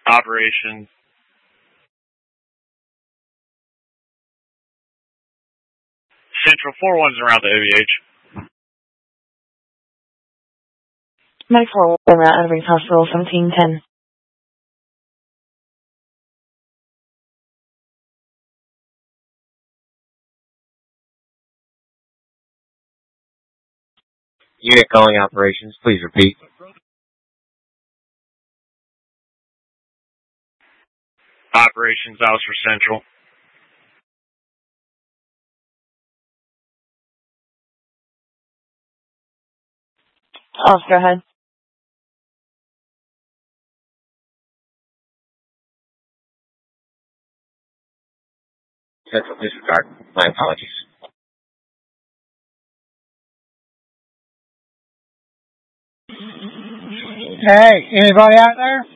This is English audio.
Operations. Central 4-1's around the OVH. Mike 4-1 at Edwards Hospital, 1710. Unit calling operations, please repeat. Operations, that was for Central. Oscar, ahead. Central disregard. My apologies. Hey, anybody out there?